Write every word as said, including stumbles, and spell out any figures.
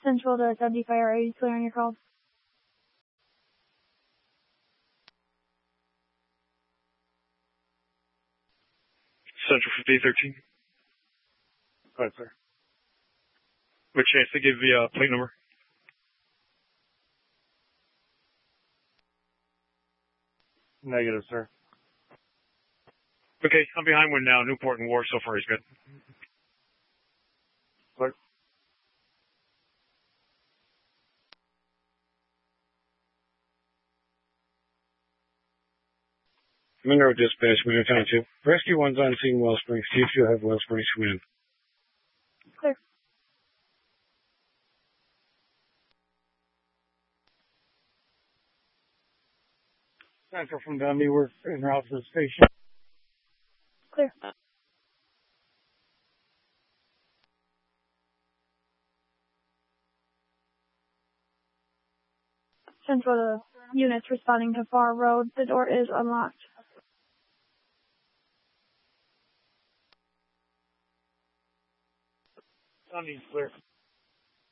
Central to seventy Fire, are you clear on your call? Central fifty thirteen. Go ahead, sir. What chance to give the uh, plate number? Negative, sir. Okay, I'm behind one now. Newport and War, so far he's good. Clerk. Monroe Dispatch, Winter Township. Rescue one's on scene, Wellspring. See if you have Wellspring swim. Clear. Central from Dundee, we're en route to the station. Clear. Central to units responding to Far Road. The door is unlocked. Dundee's clear.